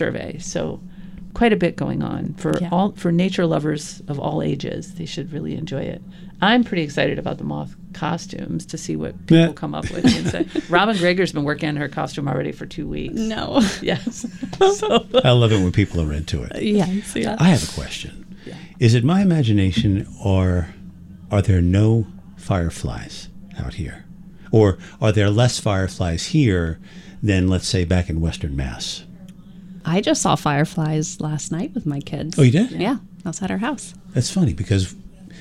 survey. So quite a bit going on for nature lovers of all ages. They should really enjoy it. I'm pretty excited about the moth costumes to see what people come up with. Robin Greger's been working on her costume already for 2 weeks. No. Yes. I love it when people are into it. Yes. Yeah. I have a question. Yeah. Is it my imagination, or are there no fireflies out here? Or are there less fireflies here than, let's say, back in Western Mass? I just saw fireflies last night with my kids. Oh, you did? Yeah. Outside our house. That's funny because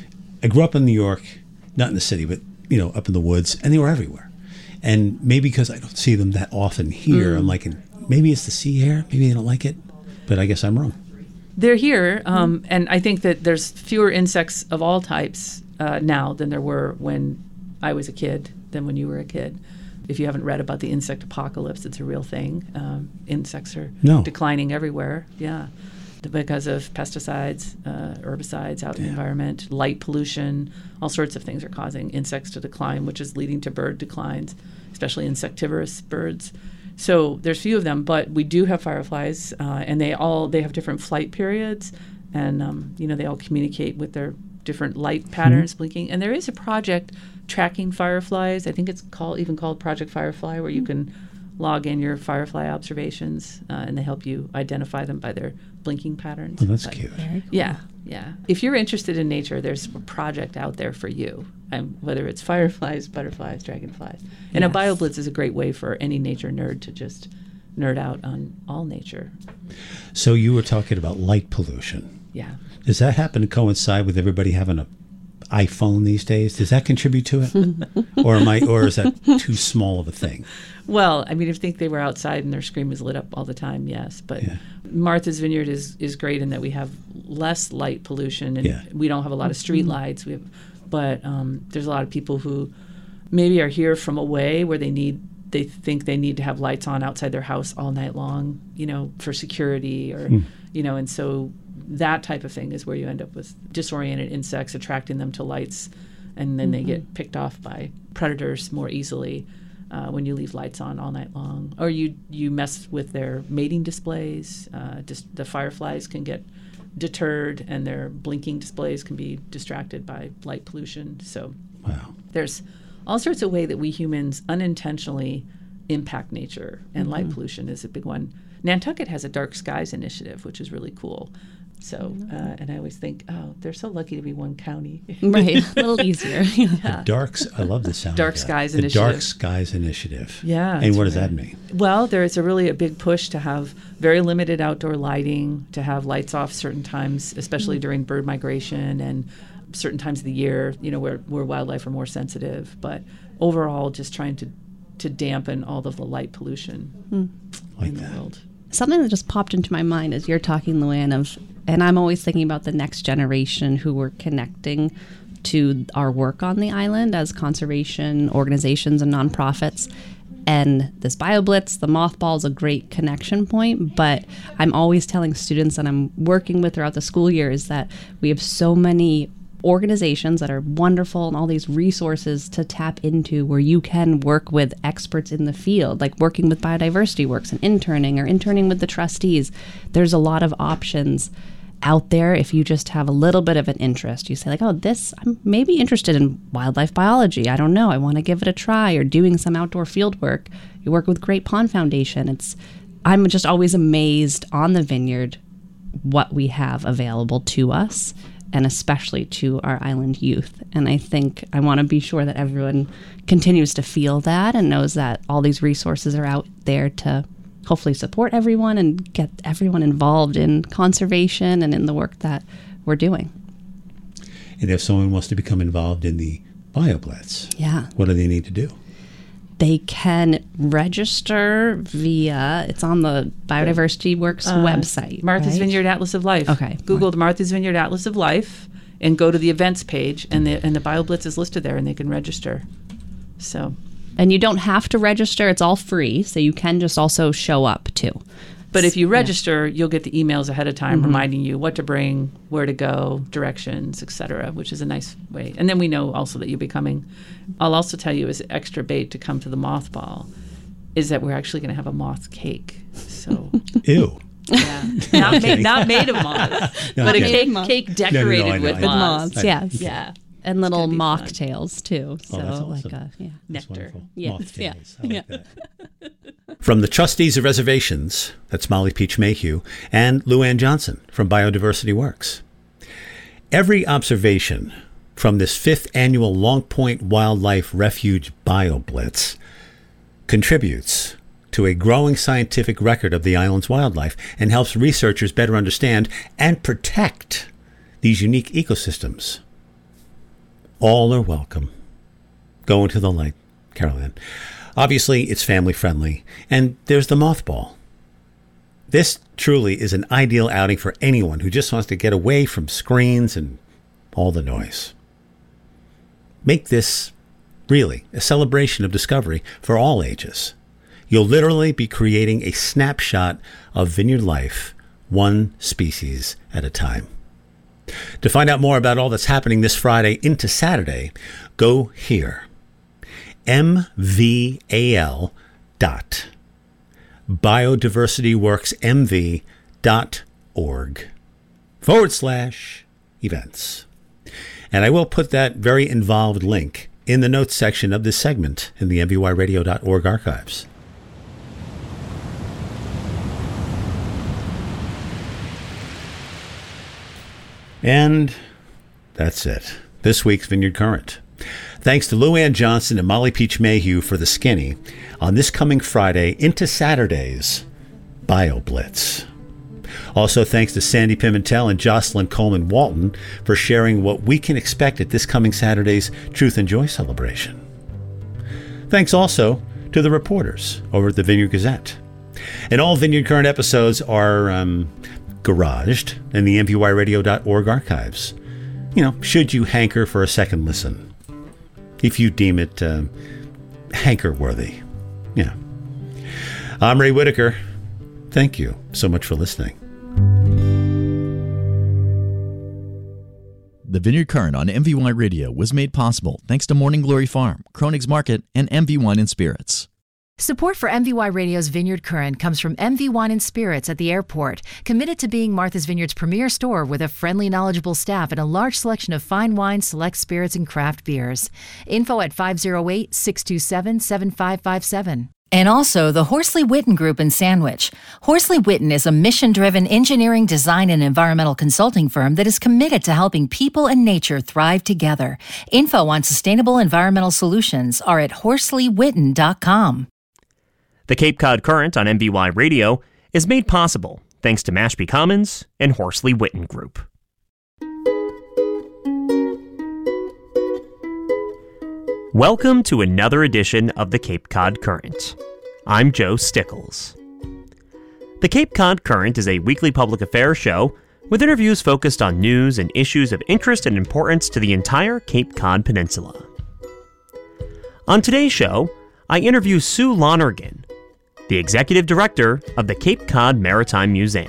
I grew up in New York, not in the city, but, up in the woods, and they were everywhere. And maybe because I don't see them that often here, I'm like, maybe it's the sea air, maybe they don't like it, but I guess I'm wrong. They're here, and I think that there's fewer insects of all types now than there were when I was a kid, than when you were a kid. If you haven't read about the insect apocalypse, it's a real thing. Insects are declining everywhere, because of pesticides, herbicides out in the environment, light pollution, all sorts of things are causing insects to decline, which is leading to bird declines, especially insectivorous birds. So there's few of them, but we do have fireflies, and they have different flight periods, and they all communicate with their different light patterns blinking. And there is a project tracking fireflies. I think it's called Project Firefly, where you can log in your firefly observations, and they help you identify them by their blinking patterns. Oh, that's cute. Very cool. Yeah. If you're interested in nature, there's a project out there for you, whether it's fireflies, butterflies, dragonflies. And a BioBlitz is a great way for any nature nerd to just nerd out on all nature. So you were talking about light pollution. Yeah. Does that happen to coincide with everybody having an iPhone these days? Does that contribute to it? or is that too small of a thing? Well, I mean, if you think they were outside and their screen was lit up all the time, yes. But Martha's Vineyard is great in that we have less light pollution, and we don't have a lot of street lights. But there's a lot of people who maybe are here from away where they think they need to have lights on outside their house all night long, for security or, and so that type of thing is where you end up with disoriented insects, attracting them to lights, and then they get picked off by predators more easily when you leave lights on all night long. Or you mess with their mating displays. The fireflies can get deterred, and their blinking displays can be distracted by light pollution. So there's all sorts of ways that we humans unintentionally impact nature, and light pollution is a big one. Nantucket has a Dark Skies initiative, which is really cool. So, and I always think, they're so lucky to be one county. Right, a little easier. I love the sound Dark of that. Skies the Initiative. Dark Skies Initiative. Yeah. And what does that mean? Well, there's a big push to have very limited outdoor lighting, to have lights off certain times, especially during bird migration and certain times of the year, where wildlife are more sensitive. But overall, just trying to dampen all of the light pollution in the world. Something that just popped into my mind as you're talking, Luann, and I'm always thinking about the next generation who we're connecting to our work on the island as conservation organizations and nonprofits. And this BioBlitz, the mothball, is a great connection point. But I'm always telling students that I'm working with throughout the school year is that we have so many organizations that are wonderful and all these resources to tap into where you can work with experts in the field, like working with Biodiversity Works and interning with the trustees. There's a lot of options out there if you just have a little bit of an interest. You say like, I'm maybe interested in wildlife biology. I don't know. I want to give it a try, or doing some outdoor field work. You work with Great Pond Foundation. I'm just always amazed on the vineyard what we have available to us, and especially to our island youth. And I think I want to be sure that everyone continues to feel that and knows that all these resources are out there to hopefully support everyone and get everyone involved in conservation and in the work that we're doing. And if someone wants to become involved in the BioBlitz, what do they need to do? They can register it's on the Biodiversity Works website. Martha's right? Vineyard Atlas of Life. Okay. Google the Martha's Vineyard Atlas of Life and go to the events page, and the BioBlitz is listed there, and they can register. So. And you don't have to register. It's all free, so you can just also show up too. But if you register, you'll get the emails ahead of time reminding you what to bring, where to go, directions, etc., which is a nice way. And then we know also that you'll be coming. I'll also tell you as extra bait to come to the mothball is that we're actually going to have a moth cake. So Ew. Yeah, not made of moths, but a cake decorated with moths. Yes, yeah, and little mocktails too. So that's awesome. like nectar. Moth tails. I like that. From the Trustees of Reservations, that's Molly Peach Mayhew, and Lou Ann Johnson from Biodiversity Works. Every observation from this 5th annual Long Point Wildlife Refuge BioBlitz contributes to a growing scientific record of the island's wildlife and helps researchers better understand and protect these unique ecosystems. All are welcome. Go into the light, Carol Ann. Obviously, it's family friendly, and there's the mothball. This truly is an ideal outing for anyone who just wants to get away from screens and all the noise. Make this really a celebration of discovery for all ages. You'll literally be creating a snapshot of vineyard life, one species at a time. To find out more about all that's happening this Friday into Saturday, go here. mval.biodiversityworksmv.org/events. And I will put that very involved link in the notes section of this segment in the mvyradio.org archives. And that's it. This week's Vineyard Current. Thanks to Lou Ann Johnson and Molly Peach Mayhew for the skinny on this coming Friday into Saturday's BioBlitz. Also, thanks to Sandy Pimentel and Jocelyn Coleman Walton for sharing what we can expect at this coming Saturday's Truth and Joy celebration. Thanks also to the reporters over at the Vineyard Gazette. And all Vineyard Current episodes are garaged in the mvyradio.org archives. Should you hanker for a second listen, if you deem it hanker-worthy. Yeah. I'm Ray Whitaker. Thank you so much for listening. The Vineyard Current on MV Radio was made possible thanks to Morning Glory Farm, Kroenig's Market, and MV Wine and Spirits. Support for MVY Radio's Vineyard Current comes from MV Wine and Spirits at the airport, committed to being Martha's Vineyard's premier store with a friendly, knowledgeable staff and a large selection of fine wines, select spirits, and craft beers. Info at 508-627-7557. And also the Horsley Witten Group in Sandwich. Horsley Witten is a mission-driven engineering, design, and environmental consulting firm that is committed to helping people and nature thrive together. Info on sustainable environmental solutions are at HorsleyWitten.com. The Cape Cod Current on MVY Radio is made possible thanks to Mashpee Commons and Horsley Witten Group. Welcome to another edition of the Cape Cod Current. I'm Joe Stickles. The Cape Cod Current is a weekly public affairs show with interviews focused on news and issues of interest and importance to the entire Cape Cod Peninsula. On today's show, I interview Sue Lonergan, the Executive Director of the Cape Cod Maritime Museum.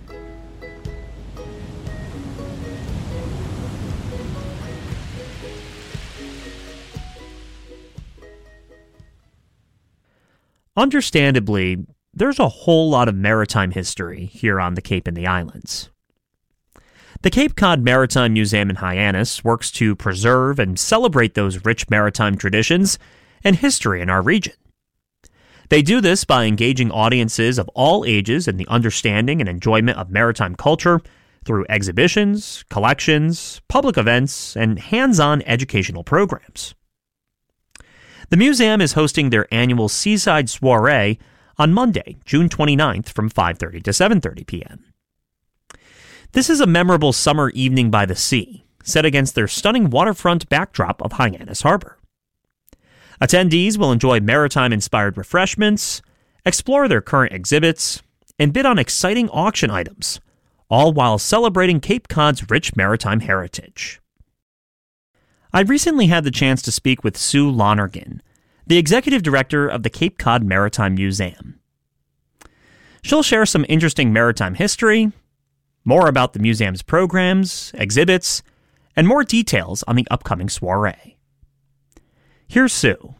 Understandably, there's a whole lot of maritime history here on the Cape and the islands. The Cape Cod Maritime Museum in Hyannis works to preserve and celebrate those rich maritime traditions and history in our region. They do this by engaging audiences of all ages in the understanding and enjoyment of maritime culture through exhibitions, collections, public events, and hands-on educational programs. The museum is hosting their annual Seaside Soiree on Monday, June 29th from 5:30 to 7:30 p.m. This is a memorable summer evening by the sea, set against their stunning waterfront backdrop of Hyannis Harbor. Attendees will enjoy maritime-inspired refreshments, explore their current exhibits, and bid on exciting auction items, all while celebrating Cape Cod's rich maritime heritage. I recently had the chance to speak with Sue Lonergan, the Executive Director of the Cape Cod Maritime Museum. She'll share some interesting maritime history, more about the museum's programs, exhibits, and more details on the upcoming soiree. Here's Sue.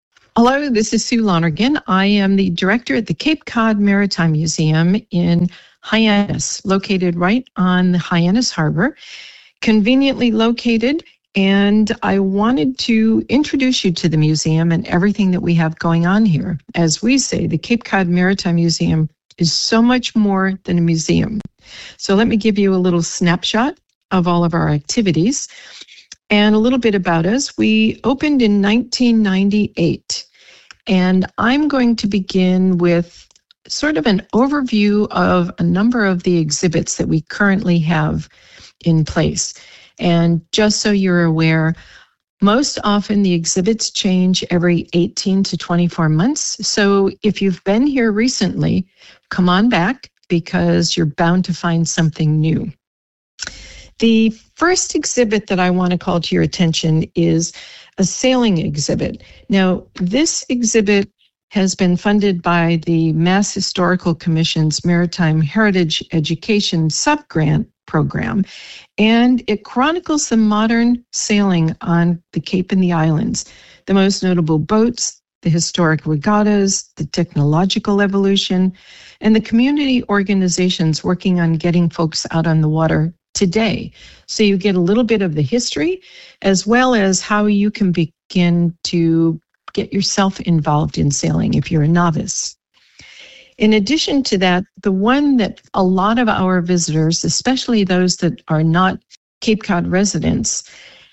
Hello, this is Sue Lonergan. I am the director at the Cape Cod Maritime Museum in Hyannis, located right on the Hyannis Harbor, conveniently located. And I wanted to introduce you to the museum and everything that we have going on here. As we say, the Cape Cod Maritime Museum is so much more than a museum. So let me give you a little snapshot of all of our activities and a little bit about us. We opened in 1998, and I'm going to begin with sort of an overview of a number of the exhibits that we currently have in place. And just so you're aware, most often the exhibits change every 18 to 24 months. So if you've been here recently, come on back because you're bound to find something new. The first exhibit that I want to call to your attention is a sailing exhibit. Now, this exhibit has been funded by the Mass Historical Commission's Maritime Heritage Education Subgrant Program, and it chronicles the modern sailing on the Cape and the islands, the most notable boats, the historic regattas, the technological evolution, and the community organizations working on getting folks out on the water today. So you get a little bit of the history, as well as how you can begin to get yourself involved in sailing if you're a novice. In addition to that, the one that a lot of our visitors, especially those that are not Cape Cod residents,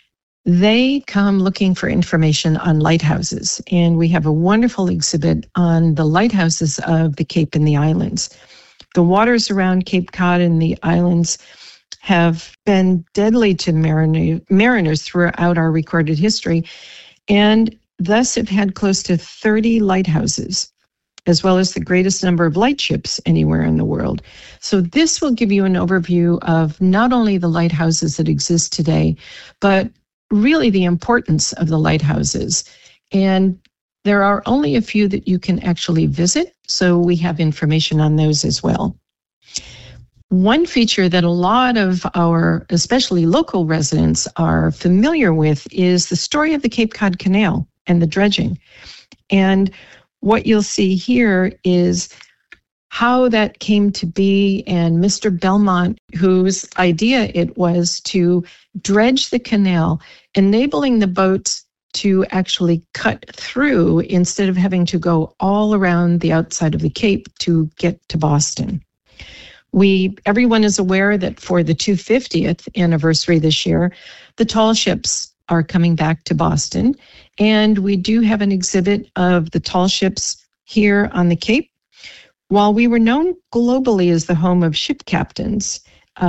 they come looking for information on lighthouses. And we have a wonderful exhibit on the lighthouses of the Cape and the islands. The waters around Cape Cod and the islands have been deadly to mariners throughout our recorded history, and thus have had close to 30 lighthouses, as well as the greatest number of lightships anywhere in the world. So this will give you an overview of not only the lighthouses that exist today, but really the importance of the lighthouses. And there are only a few that you can actually visit, so we have information on those as well. One feature that a lot of our, especially local residents, are familiar with is the story of the Cape Cod Canal and the dredging. And what you'll see here is how that came to be, and Mr. Belmont, whose idea it was to dredge the canal, enabling the boats to actually cut through instead of having to go all around the outside of the Cape to get to Boston. Everyone is aware that for the 250th anniversary this year, the tall ships are coming back to Boston, and we do have an exhibit of the tall ships here on the Cape. While we were known globally as the home of ship captains,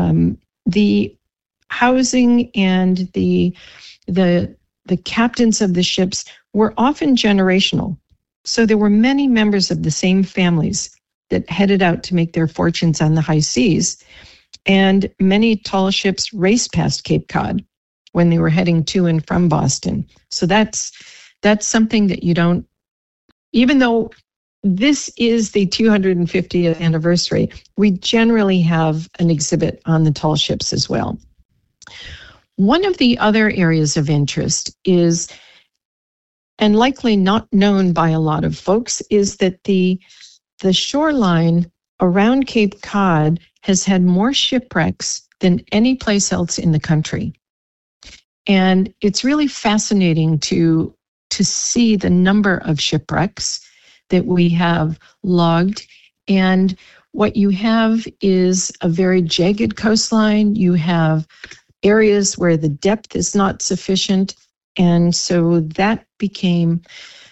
the housing and the captains of the ships were often generational. So there were many members of the same families that headed out to make their fortunes on the high seas, and many tall ships raced past Cape Cod when they were heading to and from Boston. So that's something that you don't, even though this is the 250th anniversary, we generally have an exhibit on the tall ships as well. One of the other areas of interest is, and likely not known by a lot of folks, is that the shoreline around Cape Cod has had more shipwrecks than any place else in the country. And it's really fascinating to see the number of shipwrecks that we have logged. And what you have is a very jagged coastline. You have areas where the depth is not sufficient. And so that became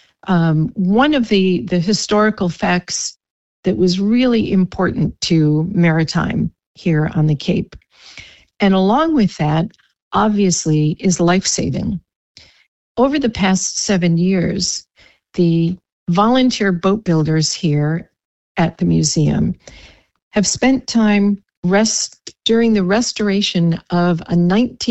one of the historical facts that was really important to maritime here on the Cape. And along with that, obviously, is life-saving. Over the past 7 years, the volunteer boat builders here at the museum have spent time during the restoration of a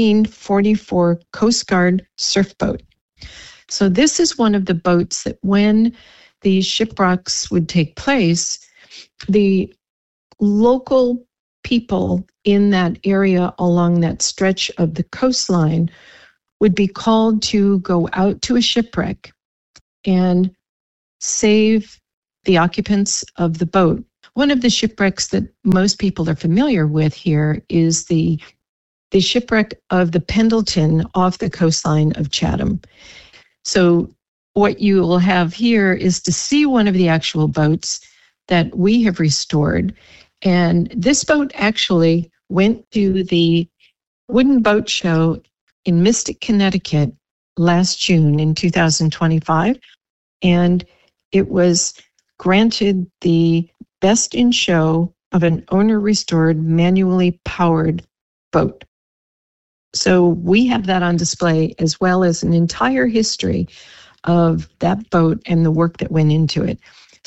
1944 Coast Guard surf boat. So this is one of the boats that when the shipwrecks would take place, the local people in that area along that stretch of the coastline would be called to go out to a shipwreck and save the occupants of the boat One of the shipwrecks that most people are familiar with here is the shipwreck of the Pendleton off the coastline of Chatham. So what you will have here is to see one of the actual boats that we have restored. And this boat actually went to the Wooden Boat Show in Mystic, Connecticut last June in 2025. And it was granted the Best in Show of an owner-restored, manually powered boat. So we have that on display, as well as an entire history of that boat and the work that went into it.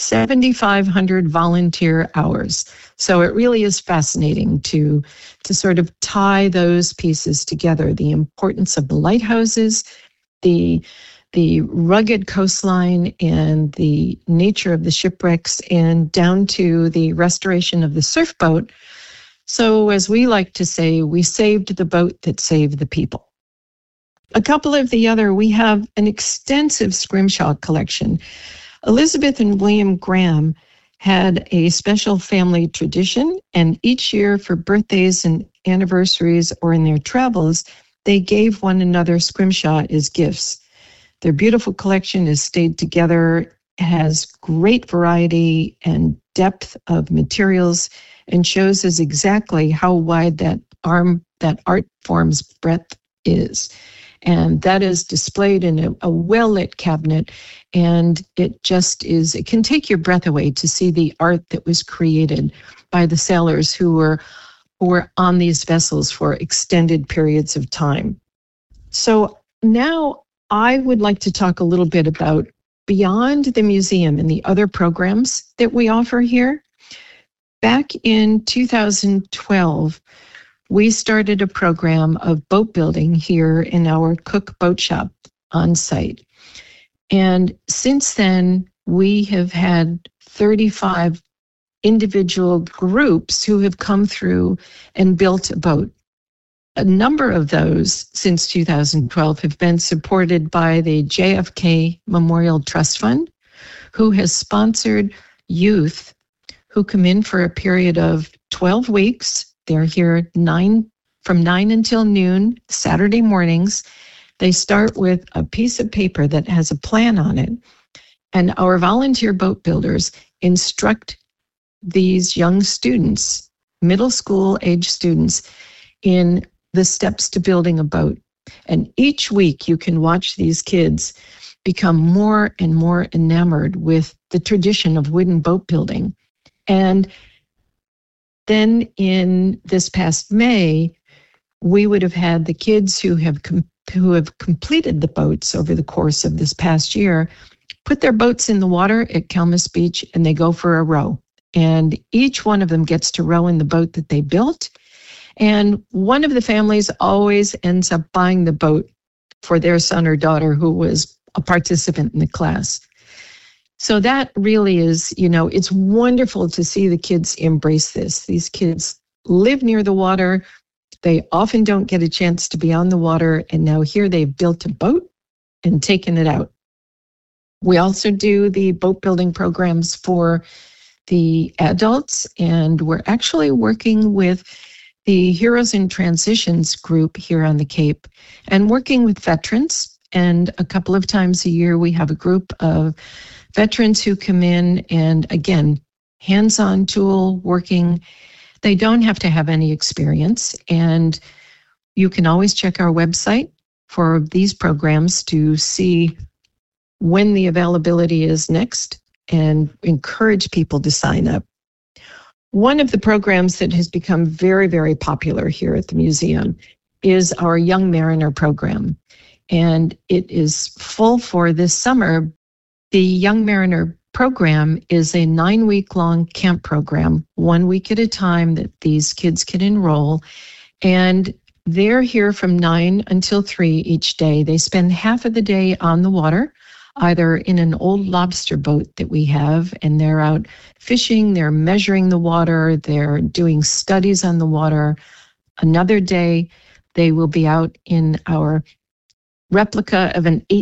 7,500 volunteer hours. So it really is fascinating to sort of tie those pieces together. The importance of the lighthouses, the rugged coastline, and the nature of the shipwrecks, and down to the restoration of the surf boat. So as we like to say, we saved the boat that saved the people. A couple of the other, we have an extensive scrimshaw collection. Elizabeth and William Graham had a special family tradition, and each year for birthdays and anniversaries or in their travels, they gave one another scrimshaw as gifts. Their beautiful collection is stayed together, has great variety and depth of materials, and shows us exactly how wide that art form's breadth is. And that is displayed in a well-lit cabinet, and it can take your breath away to see the art that was created by the sailors who were on these vessels for extended periods of time. So now I would like to talk a little bit about beyond the museum and the other programs that we offer here. Back in 2012, we started a program of boat building here in our Cook Boat Shop on site. And since then, we have had 35 individual groups who have come through and built a boat. A number of those since 2012 have been supported by the JFK Memorial Trust Fund, who has sponsored youth who come in for a period of 12 weeks. They're here from 9 until noon, Saturday mornings. They start with a piece of paper that has a plan on it. And our volunteer boat builders instruct these young students, middle school age students, in the steps to building a boat. And each week you can watch these kids become more and more enamored with the tradition of wooden boat building. And then in this past May, we would have had the kids who have completed the boats over the course of this past year put their boats in the water at Kelmis Beach, and they go for a row. And each one of them gets to row in the boat that they built. And one of the families always ends up buying the boat for their son or daughter who was a participant in the class. So that really is, it's wonderful to see the kids embrace this. These kids live near the water. They often don't get a chance to be on the water. And now here they've built a boat and taken it out. We also do the boat building programs for the adults. And we're actually working with the Heroes in Transitions group here on the Cape and working with veterans. And a couple of times a year, we have a group of veterans who come in and, again, hands-on tool working. They don't have to have any experience. And you can always check our website for these programs to see when the availability is next and encourage people to sign up. One of the programs that has become very, very popular here at the museum is our Young Mariner program. And it is full for this summer. The Young Mariner program is a 9-week-long camp program, 1 week at a time, that these kids can enroll. And they're here from 9 until 3 each day. They spend half of the day on the water, either in an old lobster boat that we have, and they're out fishing, they're measuring the water, they're doing studies on the water. Another day, they will be out in our replica of an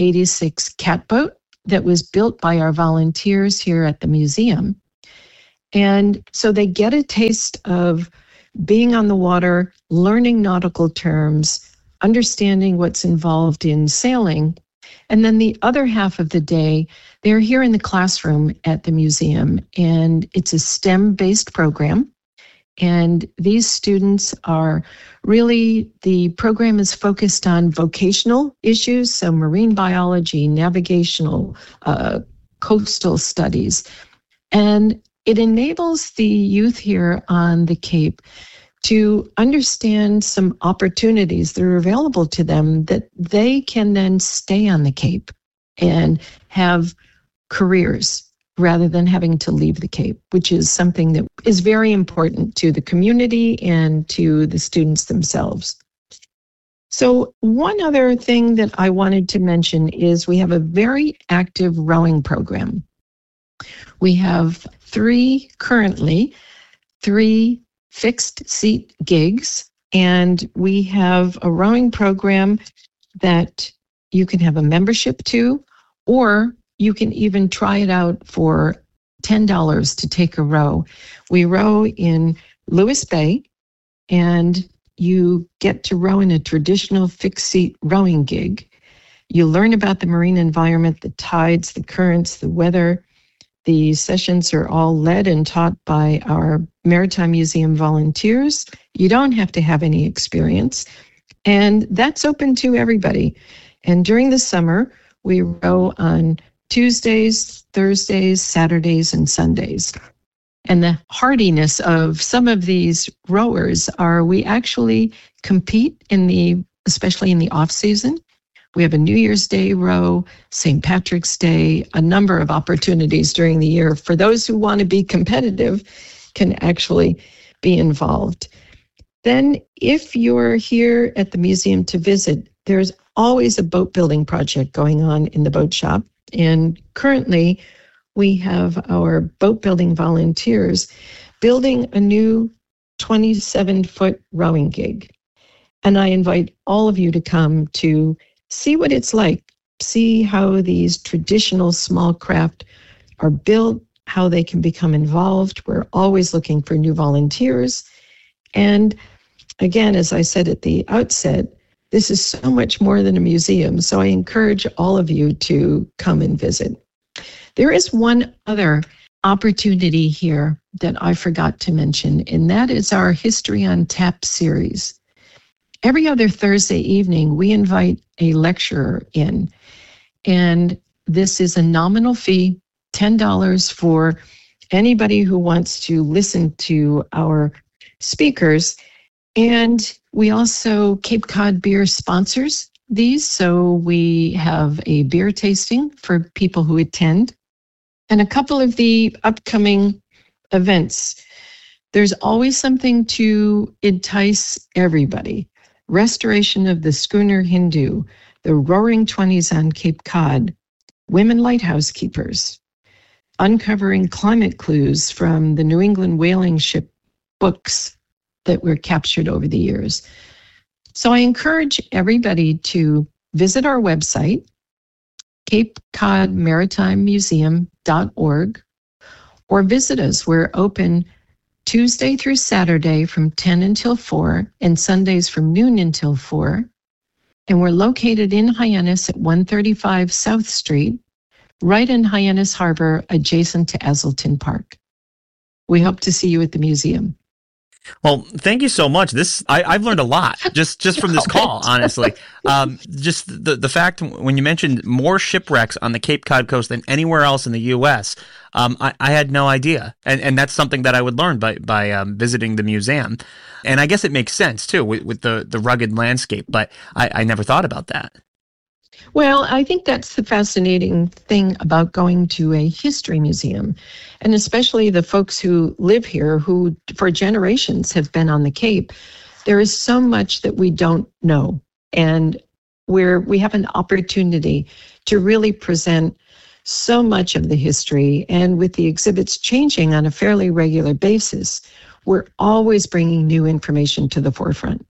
1886 catboat that was built by our volunteers here at the museum. And so they get a taste of being on the water, learning nautical terms, understanding what's involved in sailing. And then the other half of the day, they're here in the classroom at the museum, and it's a STEM-based program. And these students are really, the program is focused on vocational issues, so marine biology, navigational, coastal studies. And it enables the youth here on the Cape to understand some opportunities that are available to them that they can then stay on the Cape and have careers rather than having to leave the Cape, which is something that is very important to the community and to the students themselves. So one other thing that I wanted to mention is we have a very active rowing program. We have currently three fixed seat gigs, and we have a rowing program that you can have a membership to, or you can even try it out for $10 to take a row. We row in Lewis Bay, and you get to row in a traditional fixed seat rowing gig. You learn about the marine environment, the tides, the currents, the weather. The sessions are all led and taught by our Maritime Museum volunteers. You don't have to have any experience, and that's open to everybody. And during the summer, we row on Tuesdays, Thursdays, Saturdays, and Sundays. And the hardiness of some of these rowers are we actually compete especially in the off season. We have a New Year's Day row, St. Patrick's Day, a number of opportunities during the year for those who want to be competitive can actually be involved. Then if you're here at the museum to visit, there's always a boat building project going on in the boat shop. And currently we have our boat building volunteers building a new 27-foot rowing gig. And I invite all of you to come to see what it's like, see how these traditional small craft are built, how they can become involved. We're always looking for new volunteers. And again, as I said at the outset, this is so much more than a museum, so I encourage all of you to come and visit. There is one other opportunity here that I forgot to mention, and that is our History on Tap series. Every other Thursday evening, we invite a lecturer in, and this is a nominal fee, $10 for anybody who wants to listen to our speakers. And we also, Cape Cod Beer sponsors these, so we have a beer tasting for people who attend. And a couple of the upcoming events. There's always something to entice everybody. Restoration of the Schooner Hindu, the Roaring Twenties on Cape Cod, Women Lighthouse Keepers, uncovering climate clues from the New England whaling ship books that were captured over the years. So I encourage everybody to visit our website, CapeCodMaritimeMuseum.org, or visit us. We're open Tuesday through Saturday from 10 until 4, and Sundays from noon until 4. And we're located in Hyannis at 135 South Street, right in Hyannis Harbor, adjacent to Azleton Park. We hope to see you at the museum. Well, thank you so much. I've learned a lot just from this call, honestly. Just the fact when you mentioned more shipwrecks on the Cape Cod coast than anywhere else in the U.S., I had no idea, and that's something that I would learn by visiting the museum. And I guess it makes sense too with the rugged landscape, but I never thought about that. Well, I think that's the fascinating thing about going to a history museum, and especially the folks who live here who for generations have been on the Cape. There is so much that we don't know, and we have an opportunity to really present so much of the history, and with the exhibits changing on a fairly regular basis, we're always bringing new information to the forefront.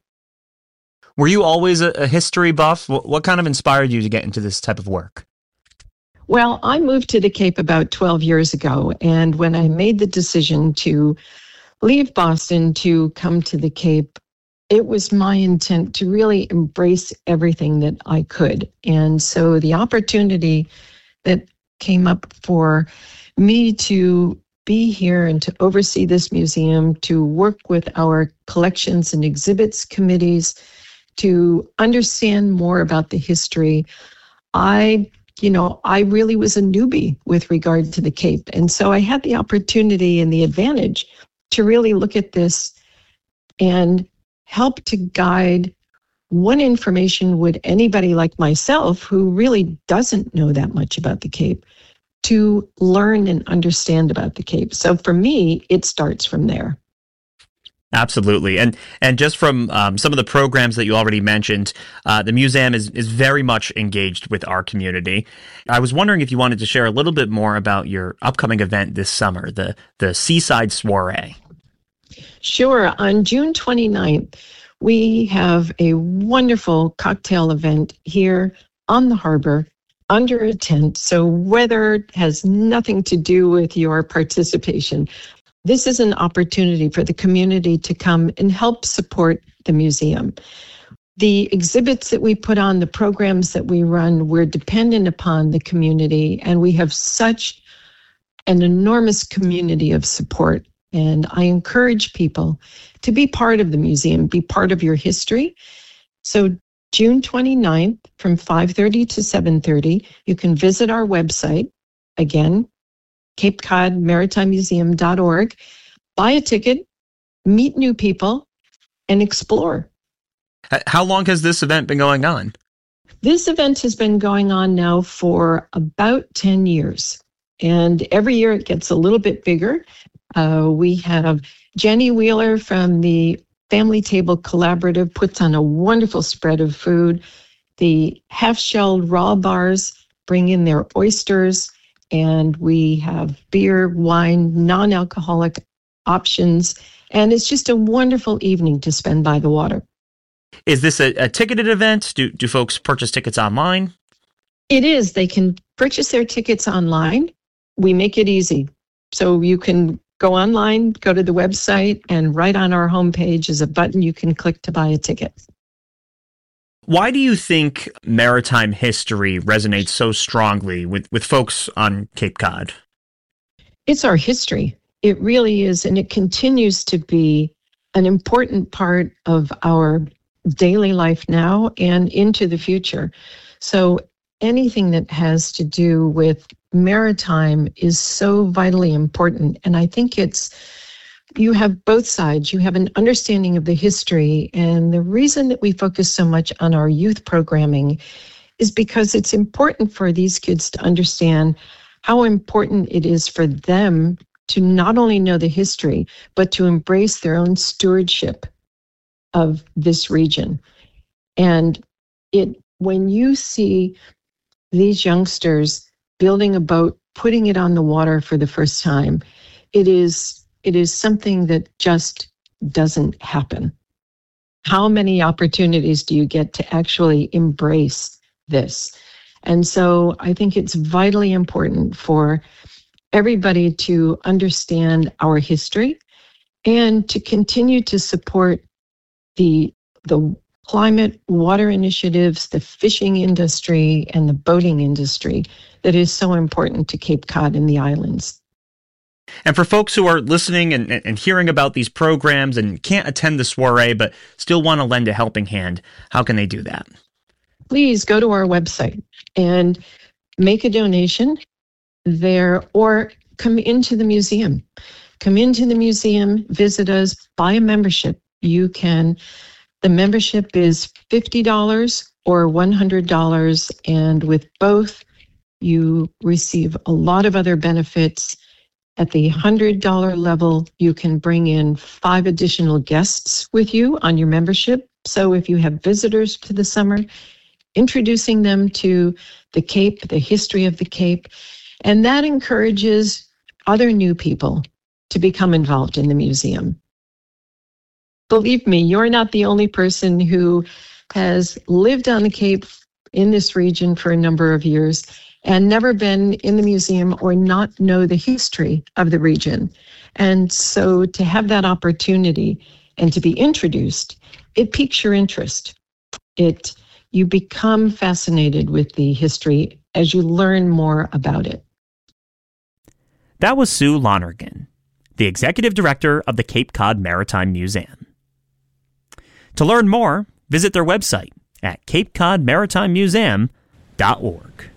Were you always a history buff? What kind of inspired you to get into this type of work? Well, I moved to the Cape about 12 years ago, and when I made the decision to leave Boston to come to the Cape, it was my intent to really embrace everything that I could. And so the opportunity that came up for me to be here and to oversee this museum, to work with our collections and exhibits committees, to understand more about the history, I really was a newbie with regard to the Cape. And so I had the opportunity and the advantage to really look at this and help to guide what information would anybody like myself, who really doesn't know that much about the Cape, to learn and understand about the Cape. So for me, it starts from there. Absolutely. And just from some of the programs that you already mentioned, the museum is very much engaged with our community. I was wondering if you wanted to share a little bit more about your upcoming event this summer, the Seaside Soiree. Sure. On June 29th, we have a wonderful cocktail event here on the harbor under a tent. So weather has nothing to do with your participation. This is an opportunity for the community to come and help support the museum. The exhibits that we put on, the programs that we run, we're dependent upon the community, and we have such an enormous community of support. And I encourage people to be part of the museum, be part of your history. So June 29th from 5:30 to 7:30, you can visit our website, again, CapeCodMaritimeMuseum.org, buy a ticket, meet new people, and explore. How long has this event been going on? This event has been going on now for about 10 years. And every year it gets a little bit bigger. We have Jenny Wheeler from the Family Table Collaborative puts on a wonderful spread of food. The half-shelled raw bars bring in their oysters, and we have beer, wine, non-alcoholic options. And it's just a wonderful evening to spend by the water. Is this a ticketed event? Do folks purchase tickets online? It is. They can purchase their tickets online. We make it easy. So you can go online, go to the website, and right on our homepage is a button you can click to buy a ticket. Why do you think maritime history resonates so strongly with folks on Cape Cod? It's our history. It really is, and it continues to be an important part of our daily life now and into the future. So anything that has to do with maritime is so vitally important. And I think you have both sides. You have an understanding of the history. And the reason that we focus so much on our youth programming is because it's important for these kids to understand how important it is for them to not only know the history, but to embrace their own stewardship of this region. And when you see these youngsters building a boat, putting it on the water for the first time, it is something that just doesn't happen. How many opportunities do you get to actually embrace this? And so I think it's vitally important for everybody to understand our history and to continue to support the climate, water initiatives, the fishing industry, and the boating industry that is so important to Cape Cod and the islands. And for folks who are listening and hearing about these programs and can't attend the soiree but still want to lend a helping hand, how can they do that? Please go to our website and make a donation there, or come into the museum. Come into the museum, visit us, buy a membership. The membership is $50 or $100, and with both, you receive a lot of other benefits. At the $100 level, you can bring in 5 additional guests with you on your membership. So if you have visitors to the summer, introducing them to the Cape, the history of the Cape, and that encourages other new people to become involved in the museum. Believe me, you're not the only person who has lived on the Cape in this region for a number of years and never been in the museum or not know the history of the region. And so to have that opportunity and to be introduced, it piques your interest. You become fascinated with the history as you learn more about it. That was Sue Lonergan, the executive director of the Cape Cod Maritime Museum. To learn more, visit their website at capecodmaritimemuseum.org.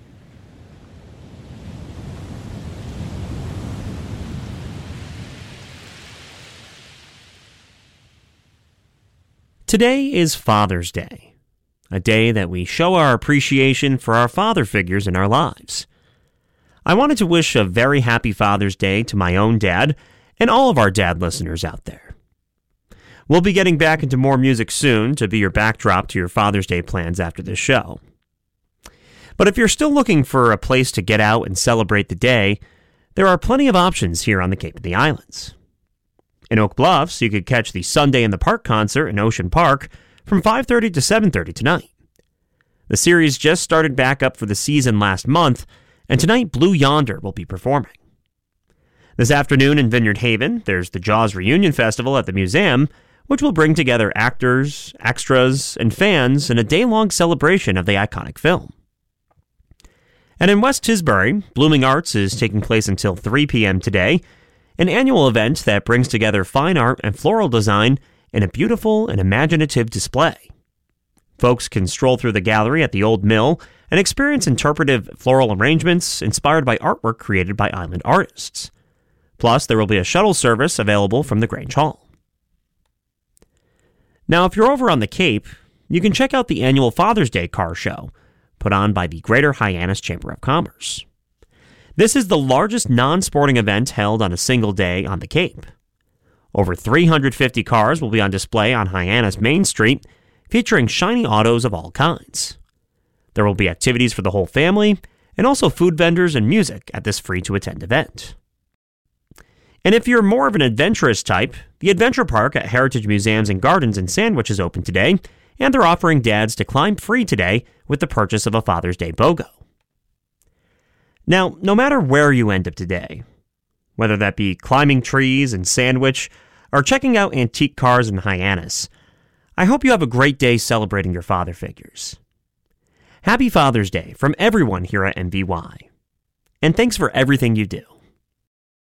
Today is Father's Day, a day that we show our appreciation for our father figures in our lives. I wanted to wish a very happy Father's Day to my own dad and all of our dad listeners out there. We'll be getting back into more music soon to be your backdrop to your Father's Day plans after this show. But if you're still looking for a place to get out and celebrate the day, there are plenty of options here on the Cape of the Islands. In Oak Bluffs, you could catch the Sunday in the Park concert in Ocean Park from 5:30 to 7:30 tonight. The series just started back up for the season last month, and tonight Blue Yonder will be performing. This afternoon in Vineyard Haven, there's the Jaws Reunion Festival at the museum, which will bring together actors, extras, and fans in a day-long celebration of the iconic film. And in West Tisbury, Blooming Arts is taking place until 3 p.m. today, an annual event that brings together fine art and floral design in a beautiful and imaginative display. Folks can stroll through the gallery at the Old Mill and experience interpretive floral arrangements inspired by artwork created by island artists. Plus, there will be a shuttle service available from the Grange Hall. Now, if you're over on the Cape, you can check out the annual Father's Day car show, put on by the Greater Hyannis Chamber of Commerce. This is the largest non-sporting event held on a single day on the Cape. Over 350 cars will be on display on Hyannis Main Street, featuring shiny autos of all kinds. There will be activities for the whole family, and also food vendors and music at this free-to-attend event. And if you're more of an adventurous type, the Adventure Park at Heritage Museums and Gardens in Sandwich is open today, and they're offering dads to climb free today with the purchase of a Father's Day BOGO. Now, no matter where you end up today, whether that be climbing trees in Sandwich or checking out antique cars in Hyannis, I hope you have a great day celebrating your father figures. Happy Father's Day from everyone here at MVY. And thanks for everything you do.